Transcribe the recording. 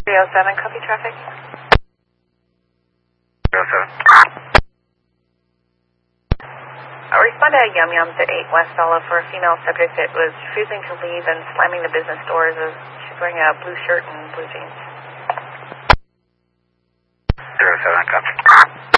307, copy traffic. 307. Respond to Yum Yums at 8 West Sala for a female subject that was refusing to leave and slamming the business doors as she's wearing a blue shirt and blue jeans. 07, copy.